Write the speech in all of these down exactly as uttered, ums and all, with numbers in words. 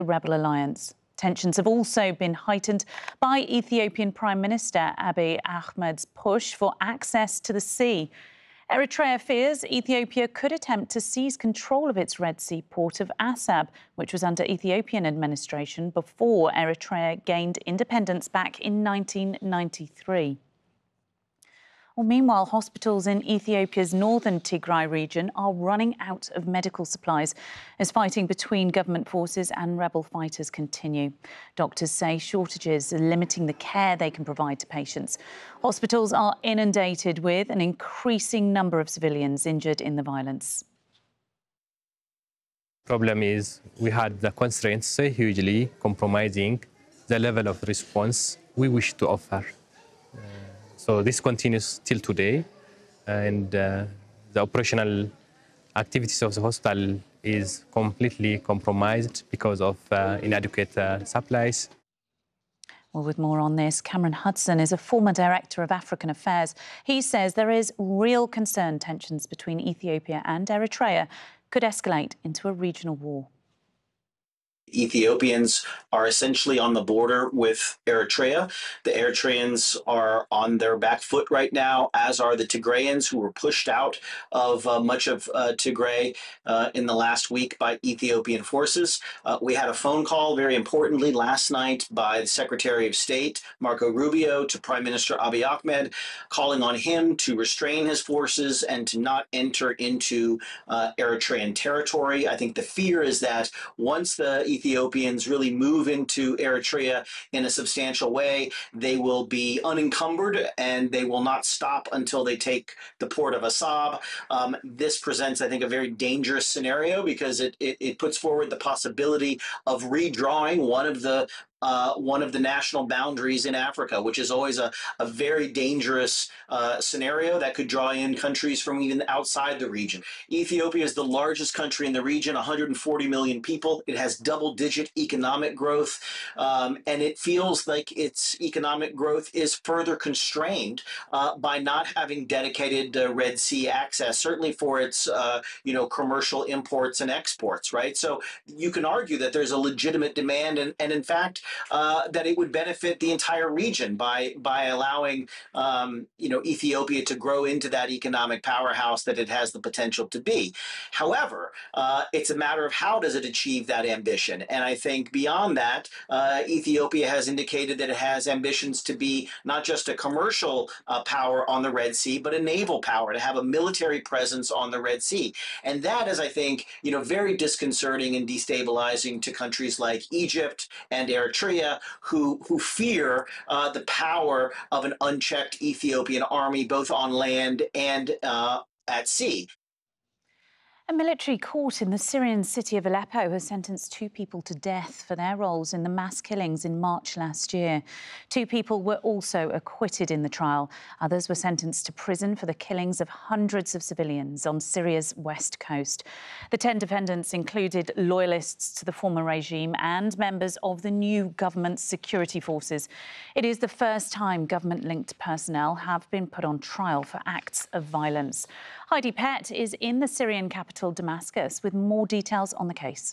rebel alliance. Tensions have also been heightened by Ethiopian Prime Minister Abiy Ahmed's push for access to the sea. Eritrea fears Ethiopia could attempt to seize control of its Red Sea port of Assab, which was under Ethiopian administration before Eritrea gained independence back in nineteen ninety-three. Well, meanwhile, hospitals in Ethiopia's northern Tigray region are running out of medical supplies as fighting between government forces and rebel fighters continue. Doctors say shortages are limiting the care they can provide to patients. Hospitals are inundated with an increasing number of civilians injured in the violence. Problem is we had the constraints so hugely compromising the level of response we wish to offer. So this continues till today, and uh, the operational activities of the hospital is completely compromised because of uh, inadequate uh, supplies. Well, with more on this, Cameron Hudson is a former director of African Affairs. He says there is real concern tensions between Ethiopia and Eritrea could escalate into a regional war. Ethiopians are essentially on the border with Eritrea. The Eritreans are on their back foot right now, as are the Tigrayans, who were pushed out of uh, much of uh, Tigray uh, in the last week by Ethiopian forces. Uh, we had a phone call, very importantly, last night by the Secretary of State, Marco Rubio, to Prime Minister Abiy Ahmed, calling on him to restrain his forces and to not enter into uh, Eritrean territory. I think the fear is that once the Ethiopians really move into Eritrea in a substantial way, they will be unencumbered and they will not stop until they take the port of Assab. Um, this presents, I think, a very dangerous scenario because it, it, it puts forward the possibility of redrawing one of the Uh, one of the national boundaries in Africa, which is always a, a very dangerous uh, scenario that could draw in countries from even outside the region. Ethiopia is the largest country in the region, one hundred forty million people. It has double-digit economic growth, um, and it feels like its economic growth is further constrained uh, by not having dedicated uh, Red Sea access, certainly for its uh, you know, commercial imports and exports, right? So you can argue that there's a legitimate demand, and, and in fact, Uh, that it would benefit the entire region by by allowing um, you know, Ethiopia to grow into that economic powerhouse that it has the potential to be. However, uh, it's a matter of how does it achieve that ambition. And I think beyond that, uh, Ethiopia has indicated that it has ambitions to be not just a commercial uh, power on the Red Sea, but a naval power, to have a military presence on the Red Sea. And that is, I think, you know, very disconcerting and destabilizing to countries like Egypt and Eritrea, who who fear uh, the power of an unchecked Ethiopian army, both on land and uh, at sea. A military court in the Syrian city of Aleppo has sentenced two people to death for their roles in the mass killings in March last year. Two people were also acquitted in the trial. Others were sentenced to prison for the killings of hundreds of civilians on Syria's west coast. The ten defendants included loyalists to the former regime and members of the new government's security forces. It is the first time government-linked personnel have been put on trial for acts of violence. Heidi Pett is in the Syrian capital, Damascus, with more details on the case.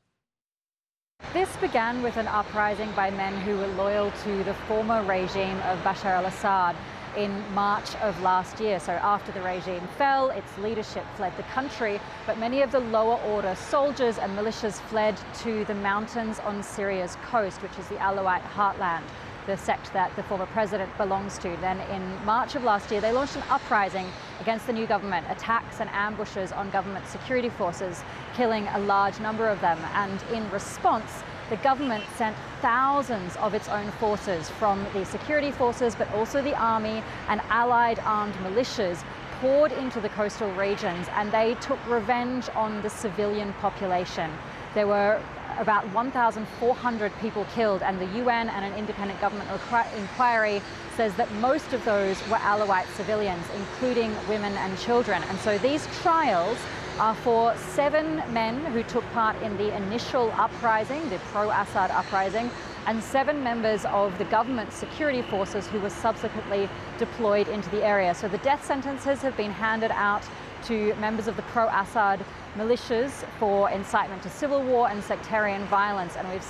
This began with an uprising by men who were loyal to the former regime of Bashar al-Assad in March of last year. So after the regime fell, its leadership fled the country, but many of the lower order soldiers and militias fled to the mountains on Syria's coast, which is the Alawite heartland, the sect that the former president belongs to. Then in March of last year, they launched an uprising against the new government, attacks and ambushes on government security forces, killing a large number of them. And in response, the government sent thousands of its own forces, from the security forces, but also the army and allied armed militias, poured into the coastal regions, and they took revenge on the civilian population. There were about one thousand four hundred people killed, and the U N and an independent government inquiry says that most of those were Alawite civilians, including women and children. And so these trials are for seven men who took part in the initial uprising, the pro-Assad uprising, and seven members of the government security forces who were subsequently deployed into the area. So the death sentences have been handed out to members of the pro-Assad militias for incitement to civil war and sectarian violence. And we've